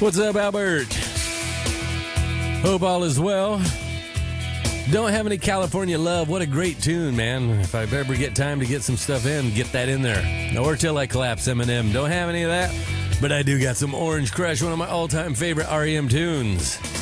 What's up, Albert? Hope all is well. Don't have any California love. What a great tune, man. If I ever get time to get some stuff in, get that in there. Or Till I Collapse, Eminem. Don't have any of that, but I do got some Orange Crush, one of my all-time favorite REM tunes.